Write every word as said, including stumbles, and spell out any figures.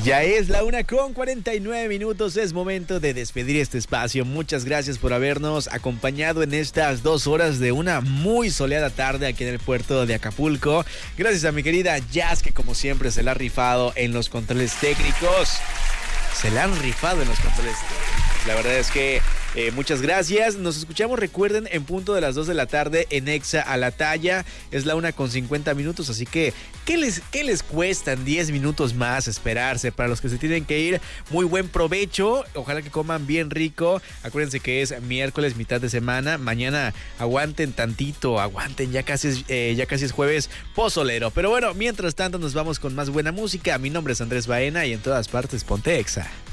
Ya es la una con cuarenta y nueve minutos, es momento de despedir este espacio. Muchas gracias por habernos acompañado en estas dos horas de una muy soleada tarde aquí en el puerto de Acapulco. Gracias a mi querida Jazz, que como siempre se la ha rifado en los controles técnicos. Se la han rifado en los controles técnicos. La verdad es que eh, muchas gracias. Nos escuchamos, recuerden, en punto de las dos de la tarde en Exa a la Talla. Es la una con cincuenta minutos, así que ¿qué les, qué les cuestan diez minutos más esperarse? Para los que se tienen que ir, muy buen provecho. Ojalá que coman bien rico. Acuérdense que es miércoles, mitad de semana. Mañana aguanten tantito, aguanten, ya casi es, eh, ya casi es jueves pozolero. Pero bueno, mientras tanto nos vamos con más buena música. Mi nombre es Andrés Baena y en todas partes ponte Exa.